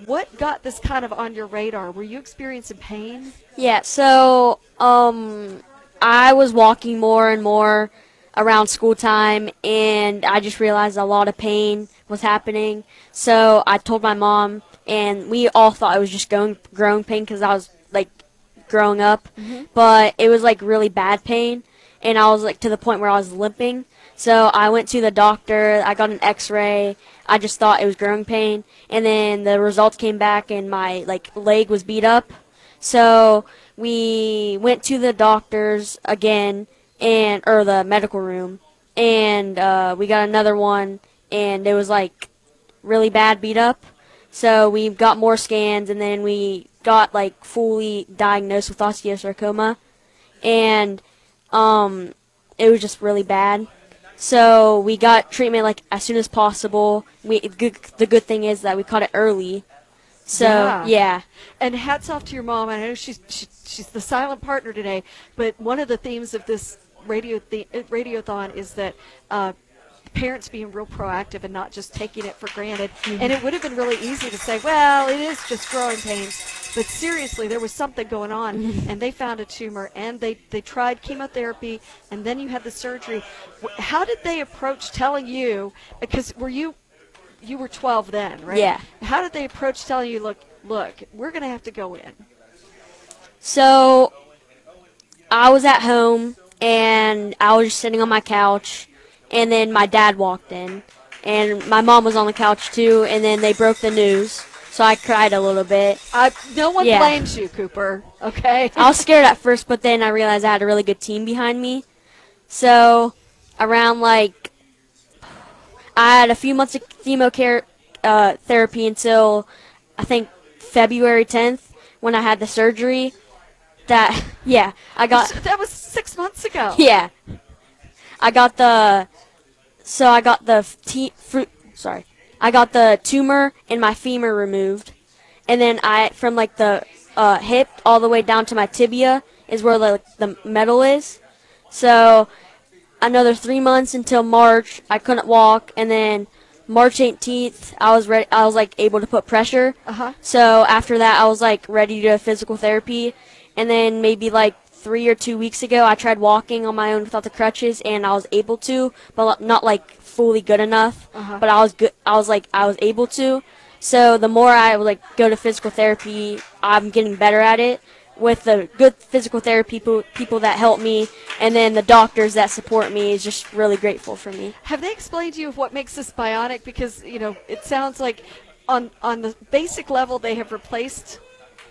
what got this kind of on your radar? Were you experiencing pain? Yeah, so I was walking more and more around school time, and I just realized a lot of pain was happening. So I told my mom, and we all thought it was just growing pain because I was like growing up, but it was like really bad pain, and I was like to the point where I was limping. So I went to the doctor. I got an X-ray. I just thought it was growing pain, and then the results came back, and my like leg was beat up. So we went to the doctors again, or the medical room, and we got another one, and it was like really bad beat up. So we got more scans, and then we got like fully diagnosed with osteosarcoma, and it was just really bad. So we got treatment like as soon as possible. The good thing is that we caught it early. So yeah. And hats off to your mom. I know she's the silent partner today, but one of the themes of this radiothon is that parents being real proactive and not just taking it for granted. And it would have been really easy to say, well, it is just growing pains. But seriously, there was something going on, and they found a tumor, and they tried chemotherapy, and then you had the surgery. How did they approach telling you, because you were 12 then, right? Yeah. How did they approach telling you, look, we're going to have to go in? So I was at home, and I was just sitting on my couch, and then my dad walked in, and my mom was on the couch too, and then they broke the news. So I cried a little bit. No one blames you, Cooper, okay? I was scared at first, but then I realized I had a really good team behind me. So around I had a few months of therapy until I think February 10th when I had the surgery. That was 6 months ago. Yeah, I got the I got the tumor in my femur removed, and then from the hip all the way down to my tibia is where the metal is. So another 3 months until March. I couldn't walk, and then March 18th I was ready. I was able to put pressure. So after that I was ready to do physical therapy, and then maybe 3 or 2 weeks ago I tried walking on my own without the crutches, and I was able to, but not fully good enough. But I was good. I was able to. So the more I go to physical therapy, I'm getting better at it with the good physical therapy people that help me, and then the doctors that support me is just really grateful for me. Have they explained to you what makes this bionic? Because it sounds like on the basic level they have replaced